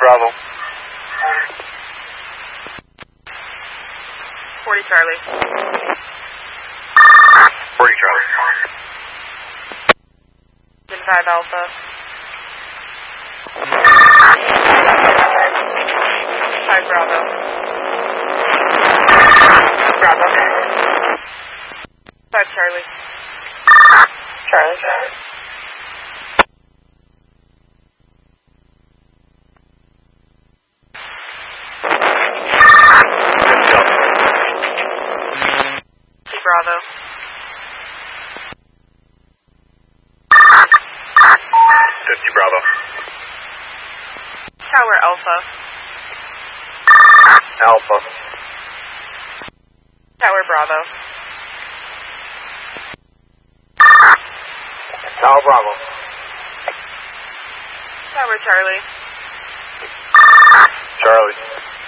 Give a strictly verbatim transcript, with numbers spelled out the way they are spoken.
Bravo. forty Charlie. forty Charlie. five Alpha. five Bravo. Bravo. five Charlie. Charlie. Bravo. fifty Bravo. Tower Alpha. Alpha. Tower Bravo. Tower Bravo. Tower Charlie. Charlie.